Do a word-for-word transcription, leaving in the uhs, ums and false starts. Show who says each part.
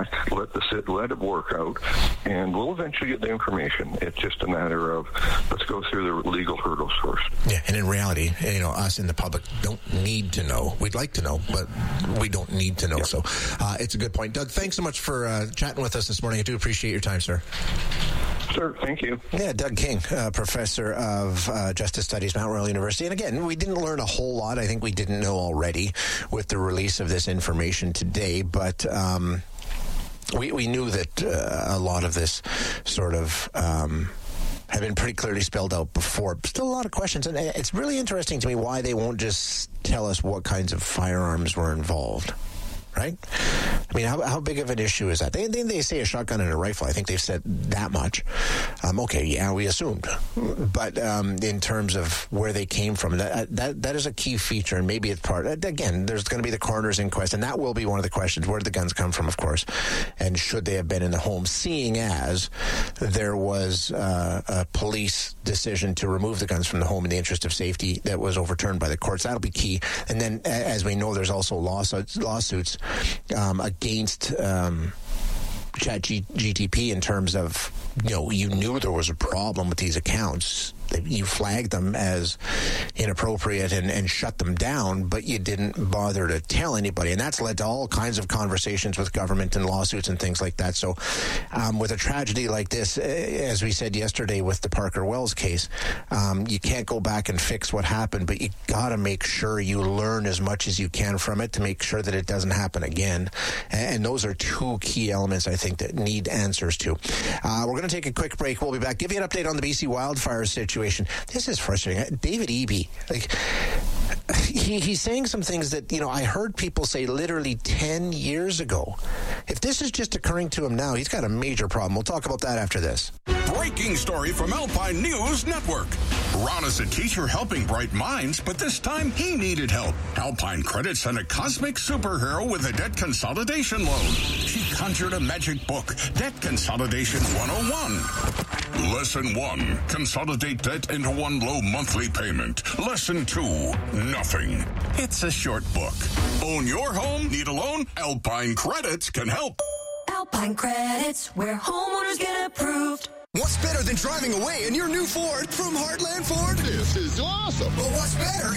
Speaker 1: back, let the sit, let it work out, and we'll eventually get the information. It's just a matter of let's go through the legal hurdles first.
Speaker 2: Yeah, and in reality, you know, us in the public don't need to know. We'd like to know, but we don't need to know. Yep. So uh, it's a good point. Doug, thanks so much for uh, chatting with us this morning. I do appreciate your time, sir.
Speaker 1: Sir, thank you.
Speaker 2: Yeah, Doug King, uh, professor of uh, Justice Studies, Mount Royal University. And again, we didn't learn a whole lot. I think we didn't know already with the release of this information today, but um, we, we knew that uh, a lot of this sort of um, had been pretty clearly spelled out before. Still a lot of questions, and it's really interesting to me why they won't just tell us what kinds of firearms were involved. Right? I mean, how, how big of an issue is that? They, they they say a shotgun and a rifle. I think they've said that much. Um, okay, yeah, we assumed. But um, in terms of where they came from, that that that is a key feature, and maybe it's part. Again, there's going to be the coroner's inquest, and that will be one of the questions. Where did the guns come from, of course, and should they have been in the home? Seeing as there was uh, a police decision to remove the guns from the home in the interest of safety that was overturned by the courts, that'll be key. And then, as we know, there's also lawsuits. lawsuits Um, against um, ChatGPT in terms of, you know, you knew there was a problem with these accounts. You flagged them as inappropriate and, and shut them down, but you didn't bother to tell anybody. And that's led to all kinds of conversations with government and lawsuits and things like that. So um, with a tragedy like this, as we said yesterday with the Parker Wells case, um, you can't go back and fix what happened, but you got to make sure you learn as much as you can from it to make sure that it doesn't happen again. And those are two key elements, I think, that need answers to. Uh, we're going to take a quick break. We'll be back. Give you an update on the B C wildfire situation. This is frustrating. David Eby, like, he, he's saying some things that, you know, I heard people say literally ten years ago. If this is just occurring to him now, he's got a major problem. We'll talk about that after this.
Speaker 3: Breaking story from Alpine News Network. Ron is a teacher helping bright minds, but this time he needed help. Alpine Credit sent a cosmic superhero with a debt consolidation loan. She conjured a magic book, Debt Consolidation one oh one. Lesson one, consolidate debt into one low monthly payment. Lesson two, nothing. It's a short book. Own your home? Need a loan? Alpine Credits can help.
Speaker 4: Alpine Credits, where homeowners get approved.
Speaker 5: What's better than driving away in your new Ford from Heartland Ford?
Speaker 6: This is awesome.
Speaker 5: But what's better